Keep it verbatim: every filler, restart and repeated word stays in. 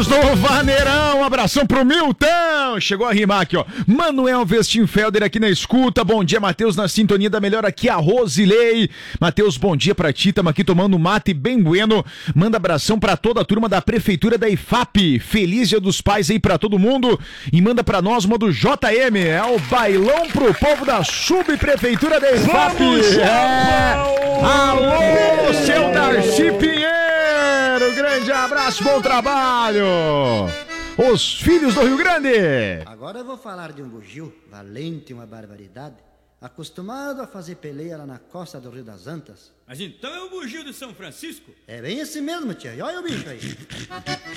filhos do Vaneirão, um abração pro Milton. Chegou a rimar aqui, ó. Manuel Vestinfelder aqui na escuta. Bom dia, Matheus, na sintonia da melhor aqui, a Rosilei. Matheus, bom dia pra ti, tamo aqui tomando mate bem bueno. Manda abração pra toda a turma da Prefeitura da I F A P. Feliz Dia dos Pais aí pra todo mundo. E manda pra nós uma do J M. É o bailão pro povo da Subprefeitura da I F A P. É. Alô, seu Darcy Pinheiro. Grande abraço, bom trabalho. Os filhos do Rio Grande. Agora eu vou falar de um bugio, valente uma barbaridade, acostumado a fazer peleia lá na costa do Rio das Antas. Mas então é o bugio de São Francisco? É bem esse mesmo, tia. E olha o bicho aí.